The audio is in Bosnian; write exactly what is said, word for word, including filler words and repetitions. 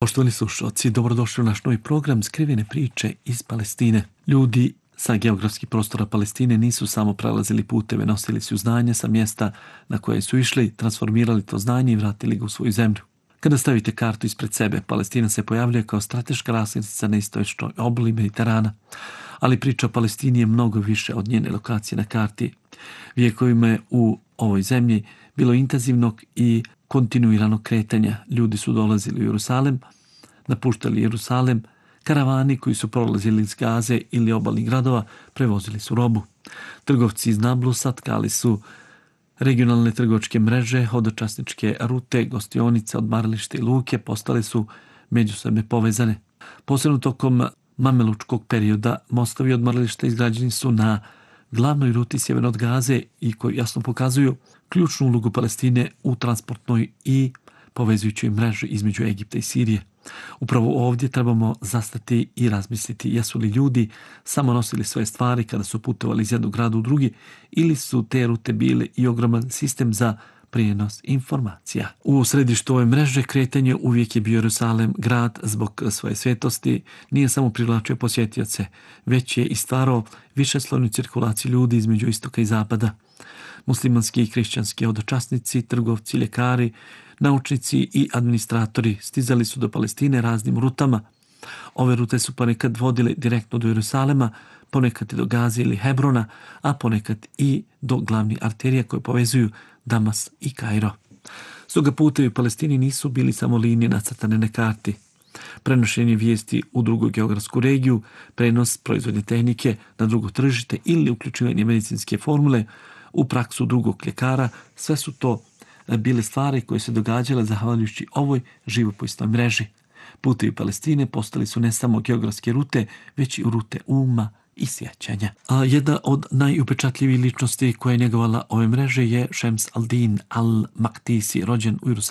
Poštovani slušalci, dobrodošli u naš novi program Skrivene priče iz Palestine. Ljudi sa geografskih prostora Palestine nisu samo prelazili puteve, nosili su znanje sa mjesta na koje su išli, transformirali to znanje i vratili ga u svoju zemlju. Kada stavite kartu ispred sebe, Palestina se pojavljuje kao strateška raskrsnica na istočnoj obali Mediterana. Ali priča o Palestini je mnogo više od njene lokacije na karti. Vijekovima je u ovoj zemlji bilo intenzivnog i kontinuiranog kretanja. Ljudi su dolazili u Jerusalem, napuštali Jerusalem, karavani koji su prolazili iz Gaze ili obalnih gradova prevozili su robu. Trgovci iz Nablusa tkali su regionalne trgovačke mreže, hodočasničke rute, gostionice, odmaralište i luke postale su međusobno povezane. Posebno tokom mamelučkog perioda mostovi i odmarališta izgrađeni su na glavnoj ruti sjeverno od Gaze i koji jasno pokazuju ključnu ulogu Palestine u transportnoj i povezujućoj mreži između Egipta i Sirije. Upravo ovdje trebamo zastati i razmisliti jesu li ljudi samo nosili svoje stvari kada su putovali iz jednog grada u drugi ili su te rute bile i ogroman sistem za prijenos informacija. U središtu ove mreže kretanje uvijek je bio Jerusalem, grad zbog svoje svetosti, nije samo privlačio posjetioce, već je i stvarao višeslojnu cirkulaciju ljudi između istoka i zapada. Muslimanski i hrišćanski hodočasnici, trgovci, ljekari, naučnici i administratori stizali su do Palestine raznim rutama. Ove rute su ponekad vodile direktno do Jerusalema, ponekad i do Gaze ili Hebrona, a ponekad i do glavnih arterija koje povezuju Damas i Kairo. Stoga putevi u Palestini nisu bili samo linije nacrtane na karti. Prenošenje vijesti u drugu geografsku regiju, prenos proizvodne tehnike na drugo tržište ili uključivanje medicinske formule u praksu drugog ljekara, sve su to bile stvari koje se događale zahvaljujući ovoj živopisnoj mreži. Putevi Palestine postali su ne samo geografske rute, već i rute uma i sjećanja. A jedna od najupečatljivijih ličnosti koja je njegovala ove mreže je Šems al-Din al-Maktisi, rođen u Jerusalimu